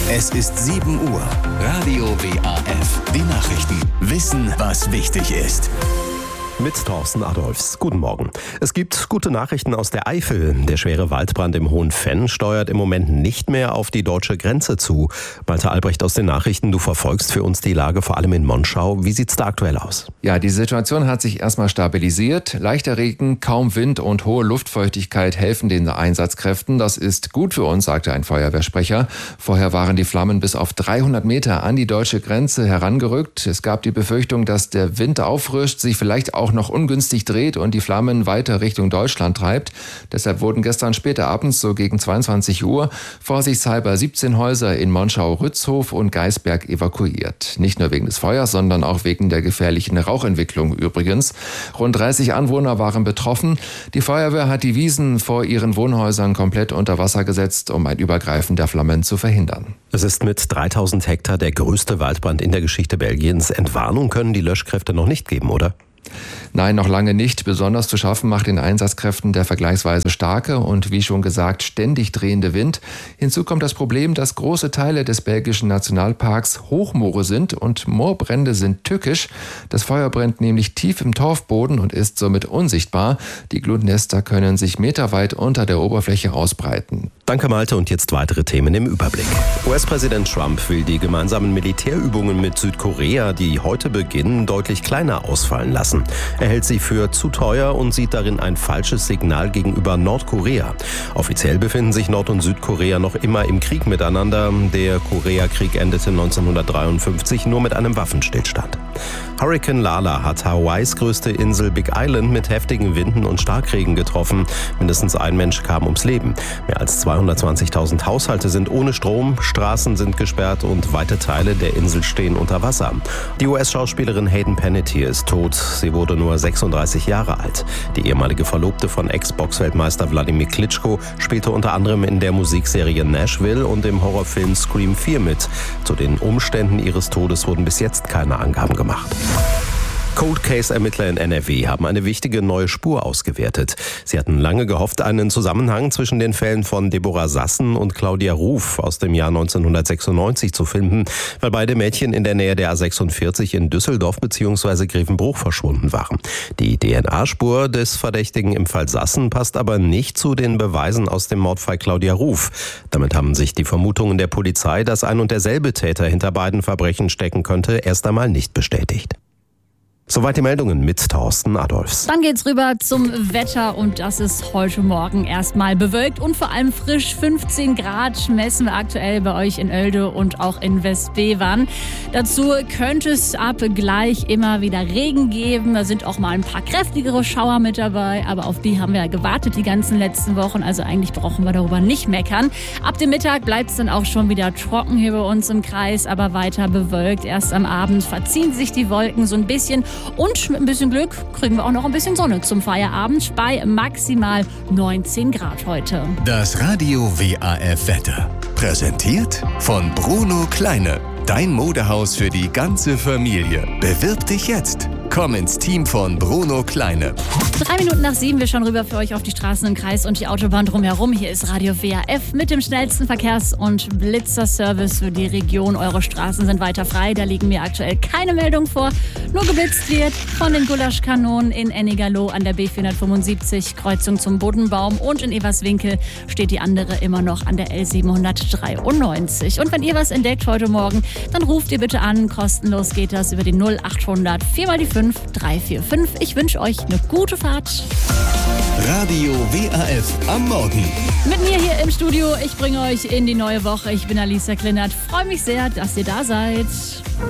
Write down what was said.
Es ist 7 Uhr. Radio WAF. Die Nachrichten. Wissen, was wichtig ist. Mit Thorsten Adolfs. Guten Morgen. Es gibt gute Nachrichten aus der Eifel. Der schwere Waldbrand im Hohen Venn steuert im Moment nicht mehr auf die deutsche Grenze zu. Malte Albrecht aus den Nachrichten, du verfolgst für uns die Lage vor allem in Monschau. Wie sieht's da aktuell aus? Ja, die Situation hat sich erstmal stabilisiert. Leichter Regen, kaum Wind und hohe Luftfeuchtigkeit helfen den Einsatzkräften. Das ist gut für uns, sagte ein Feuerwehrsprecher. Vorher waren die Flammen bis auf 300 Meter an die deutsche Grenze herangerückt. Es gab die Befürchtung, dass der Wind auffrischt, sich vielleicht auch noch ungünstig dreht und die Flammen weiter Richtung Deutschland treibt. Deshalb wurden gestern später abends, so gegen 22 Uhr, vorsichtshalber 17 Häuser in Monschau-Rützhof und Geisberg evakuiert. Nicht nur wegen des Feuers, sondern auch wegen der gefährlichen Rauchentwicklung übrigens. Rund 30 Anwohner waren betroffen. Die Feuerwehr hat die Wiesen vor ihren Wohnhäusern komplett unter Wasser gesetzt, um ein Übergreifen der Flammen zu verhindern. Es ist mit 3000 Hektar der größte Waldbrand in der Geschichte Belgiens. Entwarnung können die Löschkräfte noch nicht geben, oder? Nein, noch lange nicht. Besonders zu schaffen macht den Einsatzkräften der vergleichsweise starke und, wie schon gesagt, ständig drehende Wind. Hinzu kommt das Problem, dass große Teile des belgischen Nationalparks Hochmoore sind und Moorbrände sind tückisch. Das Feuer brennt nämlich tief im Torfboden und ist somit unsichtbar. Die Glutnester können sich meterweit unter der Oberfläche ausbreiten. Danke Malte und jetzt weitere Themen im Überblick. US-Präsident Trump will die gemeinsamen Militärübungen mit Südkorea, die heute beginnen, deutlich kleiner ausfallen lassen. Er hält sie für zu teuer und sieht darin ein falsches Signal gegenüber Nordkorea. Offiziell befinden sich Nord- und Südkorea noch immer im Krieg miteinander. Der Koreakrieg endete 1953 nur mit einem Waffenstillstand. Hurrikan Lala hat Hawaiis größte Insel Big Island mit heftigen Winden und Starkregen getroffen. Mindestens ein Mensch kam ums Leben. Mehr als 220.000 Haushalte sind ohne Strom, Straßen sind gesperrt und weite Teile der Insel stehen unter Wasser. Die US-Schauspielerin Hayden Panettiere ist tot. Sie wurde nur 36 Jahre alt. Die ehemalige Verlobte von Ex-Boxweltmeister Wladimir Klitschko spielte unter anderem in der Musikserie Nashville und im Horrorfilm Scream 4 mit. Zu den Umständen ihres Todes wurden bis jetzt keine Angaben gemacht. Cold Case-Ermittler in NRW haben eine wichtige neue Spur ausgewertet. Sie hatten lange gehofft, einen Zusammenhang zwischen den Fällen von Deborah Sassen und Claudia Ruf aus dem Jahr 1996 zu finden, weil beide Mädchen in der Nähe der A46 in Düsseldorf bzw. Grevenbruch verschwunden waren. Die DNA-Spur des Verdächtigen im Fall Sassen passt aber nicht zu den Beweisen aus dem Mordfall Claudia Ruf. Damit haben sich die Vermutungen der Polizei, dass ein und derselbe Täter hinter beiden Verbrechen stecken könnte, erst einmal nicht bestätigt. Soweit die Meldungen mit Thorsten Adolfs. Dann geht's rüber zum Wetter und das ist heute Morgen erstmal bewölkt und vor allem frisch. 15 Grad messen wir aktuell bei euch in Oelde und auch in Westbevern. Dazu könnte es ab gleich immer wieder Regen geben. Da sind auch mal ein paar kräftigere Schauer mit dabei, aber auf die haben wir ja gewartet die ganzen letzten Wochen. Also eigentlich brauchen wir darüber nicht meckern. Ab dem Mittag bleibt es dann auch schon wieder trocken hier bei uns im Kreis, aber weiter bewölkt. Erst am Abend verziehen sich die Wolken so ein bisschen. Und mit ein bisschen Glück kriegen wir auch noch ein bisschen Sonne zum Feierabend bei maximal 19 Grad heute. Das Radio WAF Wetter. Präsentiert von Bruno Kleine. Dein Modehaus für die ganze Familie. Bewirb dich jetzt. Komm ins Team von Bruno Kleine. 3 Minuten nach 7, wir schauen rüber für euch auf die Straßen im Kreis und die Autobahn drumherum. Hier ist Radio WAF mit dem schnellsten Verkehrs- und Blitzerservice für die Region. Eure Straßen sind weiter frei, da liegen mir aktuell keine Meldung vor. Nur geblitzt wird von den Gulaschkanonen in Ennigerloh an der B475, Kreuzung zum Bodenbaum, und in Everswinkel steht die andere immer noch an der L793. Und wenn ihr was entdeckt heute Morgen, dann ruft ihr bitte an. Kostenlos geht das über die 0800 4 mal die 5 345. Ich wünsche euch eine gute Fahrt. Radio WAF am Morgen. Mit mir hier im Studio, ich bringe euch in die neue Woche. Ich bin Alisa Kleinert. Freue mich sehr, dass ihr da seid.